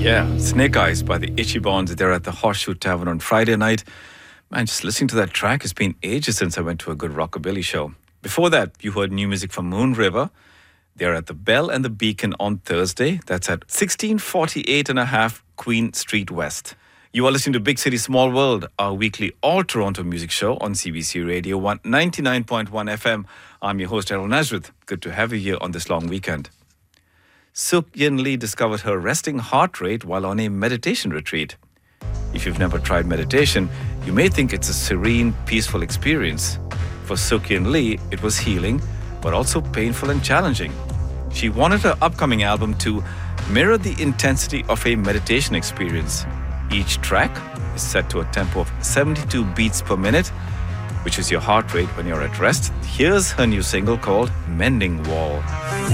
Yeah, Snake Eyes by the Itchy Bonds. They're at the Horseshoe Tavern on Friday night. Man, just listening to that track, it's been ages since I went to a good rockabilly show. Before that, you heard new music from Moon River. They're at the Bell and the Beacon on Thursday. That's at 1648 and a half Queen Street West. You are listening to Big City Small World, our weekly all-Toronto music show on CBC Radio 199.1 FM. I'm your host, Errol Nazareth. Good to have you here on this long weekend. Suk Yin Lee discovered her resting heart rate while on a meditation retreat. If you've never tried meditation, you may think it's a serene, peaceful experience. For Suk Yin Lee, it was healing, but also painful and challenging. She wanted her upcoming album to mirror the intensity of a meditation experience. Each track is set to a tempo of 72 beats per minute, which is your heart rate when you're at rest. Here's her new single called Mending Wall.